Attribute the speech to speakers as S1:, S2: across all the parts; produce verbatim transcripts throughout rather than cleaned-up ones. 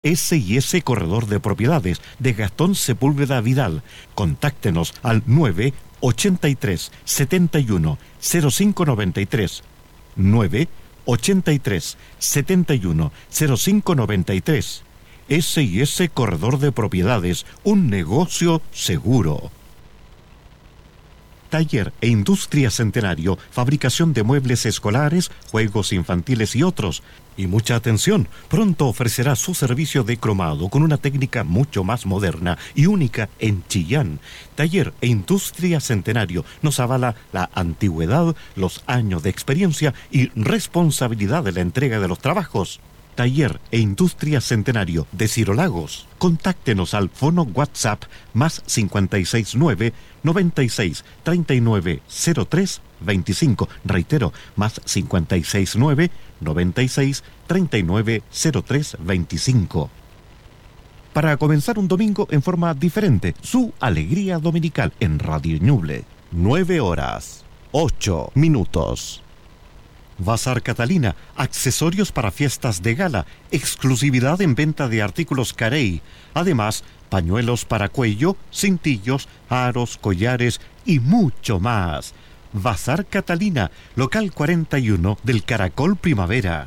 S1: S y S Corredor de Propiedades de Gastón Sepúlveda Vidal. Contáctenos al nueve ochenta y tres, setenta y uno, cero cinco noventa y tres. nueve ochenta y tres, setenta y uno, cero cinco noventa y tres. S y S Corredor de Propiedades, un negocio seguro. Taller e Industria Centenario, fabricación de muebles escolares, juegos infantiles y otros. Y mucha atención, pronto ofrecerá su servicio de cromado con una técnica mucho más moderna y única en Chillán. Taller e Industria Centenario nos avala la antigüedad, los años de experiencia y responsabilidad de la entrega de los trabajos. Taller e Industria Centenario de Ciro Lagos. Contáctenos al fono WhatsApp más cincuenta y seis nueve, noventa y seis, treinta y nueve, cero tres, veinticinco. Reitero, más cincuenta y seis nueve, noventa y seis, treinta y nueve, cero tres, veinticinco. Para comenzar un domingo en forma diferente, su alegría dominical en Radio Ñuble. Nueve horas, ocho minutos. Bazar Catalina, accesorios para fiestas de gala, exclusividad en venta de artículos Carey. Además, pañuelos para cuello, cintillos, aros, collares y mucho más. Bazar Catalina, local cuarenta y uno del Caracol Primavera.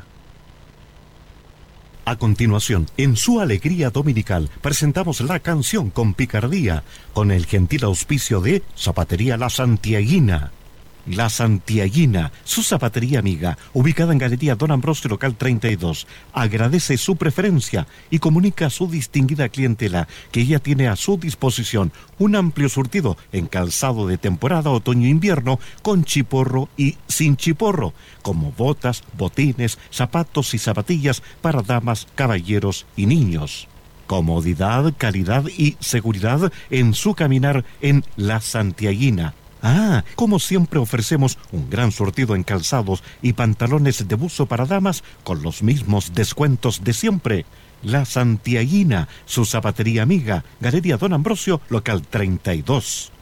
S1: A continuación, en su alegría dominical, presentamos la canción con picardía, con el gentil auspicio de Zapatería La Santiaguina. La Santiaguina, su zapatería amiga, ubicada en Galería Don Ambrosio, local treinta y dos, agradece su preferencia y comunica a su distinguida clientela que ella tiene a su disposición un amplio surtido en calzado de temporada otoño-invierno con chiporro y sin chiporro, como botas, botines, zapatos y zapatillas para damas, caballeros y niños. Comodidad, calidad y seguridad en su caminar en La Santiaguina. Ah, como siempre ofrecemos un gran surtido en calzados y pantalones de buzo para damas con los mismos descuentos de siempre. La Santiaguina, su zapatería amiga, Galería Don Ambrosio, local treinta y dos.